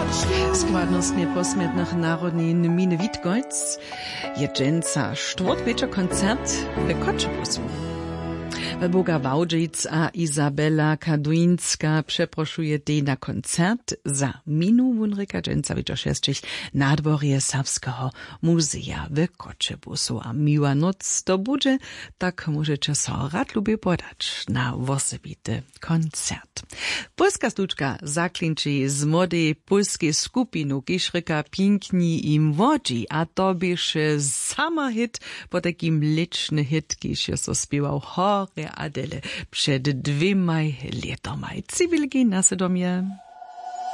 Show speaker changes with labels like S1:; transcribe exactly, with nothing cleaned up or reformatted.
S1: Składnostnie posmietnych narodnin Mine Witgolc je dżęca štvrtwieczor koncert w Kotschebusu. Boga Wałdžic a Izabela Kaduńska przeproszuje tej na koncert za minu Wunryka dżęca wieczor šestich na dworje Serbskiego Muzea w Kotschebusu. A miła noc to bude, tak możecie so rad lubię podać na osobity koncert. Polska stuczka zaklinczy z młodej polskiej skupinu Kiszryka Piękni i Młodzi, a to bieše sama hit, po takim liczny hit, kiż je so spiewał chore Adele przed dwiema latami. Cywilki na Sodomie.